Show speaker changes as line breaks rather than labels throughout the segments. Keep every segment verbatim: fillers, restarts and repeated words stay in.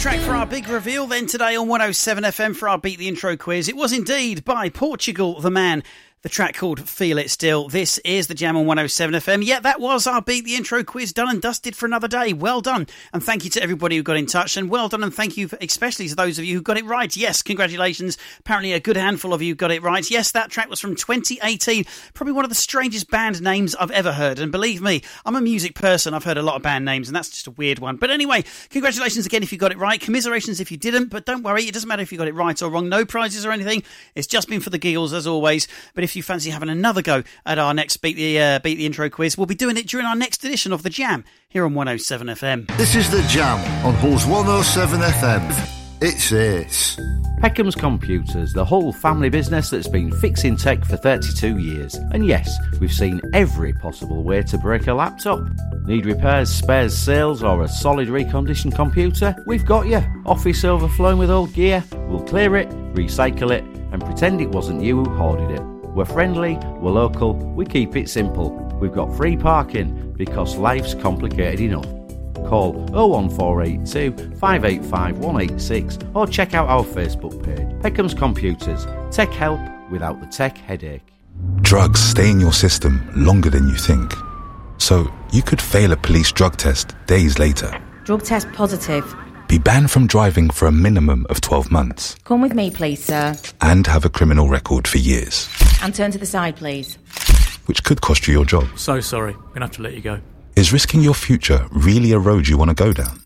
track for our big reveal then today on one oh seven F M for our Beat the Intro quiz. It was indeed by Portugal the Man. The track called Feel It Still. This is the Jam on one oh seven F M. Yeah, that was our Beat the Intro quiz done and dusted for another day. Well done. And thank you to everybody who got in touch. And well done and thank you for, especially to those of you who got it right. Yes, congratulations. Apparently a good handful of you got it right. Yes, that track was from twenty eighteen. Probably one of the strangest band names I've ever heard. And believe me, I'm a music person. I've heard a lot of band names and that's just a weird one. But anyway, congratulations again if you got it right. Commiserations if you didn't. But don't worry, it doesn't matter if you got it right or wrong. No prizes or anything. It's just been for the giggles as always. But if you fancy having another go at our next Beat the uh, Beat the Intro quiz, we'll be doing it during our next edition of The Jam here on one oh seven F M.
This is The Jam on Hull's one oh seven F M. It's Ace.
Peckham's Computers, the whole family business that's been fixing tech for thirty-two years. And yes, we've seen every possible way to break a laptop. Need repairs, spares, sales, or a solid reconditioned computer? We've got you. Office overflowing with old gear? We'll clear it, recycle it, and pretend it wasn't you who hoarded it. We're friendly, we're local, we keep it simple. We've got free parking because life's complicated enough. Call oh one four eight two, five eight five, one eight six or check out our Facebook page. Peckham's Computers. Tech help without the tech headache.
Drugs stay in your system longer than you think. So you could fail a police drug test days later.
Drug test positive.
Be banned from driving for a minimum of twelve months.
Come with me, please, sir.
And have a criminal record for years.
And turn to the side, please.
Which could cost you your job.
So sorry, I'm going to have to let you go.
Is risking your future really a road you want to go down?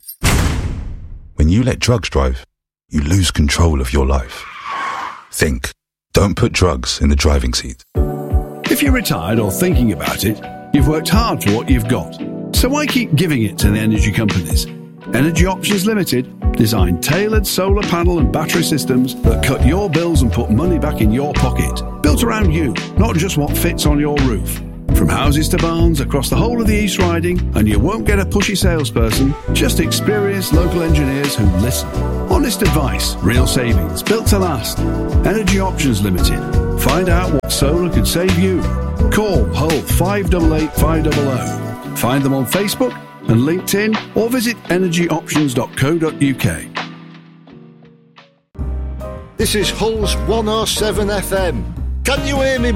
When you let drugs drive, you lose control of your life. Think. Don't put drugs in the driving seat.
If you're retired or thinking about it, you've worked hard for what you've got. So why keep giving it to the energy companies? Energy Options Limited design tailored solar panel and battery systems that cut your bills and put money back in your pocket. Built around you, not just what fits on your roof. From houses to barns across the whole of the East Riding, and you won't get a pushy salesperson, just experienced local engineers who listen. Honest advice, real savings, built to last. Energy Options Limited. Find out what solar could save you. Call Hull five eight eight, five hundred. Find them on Facebook and LinkedIn or visit energy options dot co dot uk.
This is Hull's one oh seven F M. Can you hear me,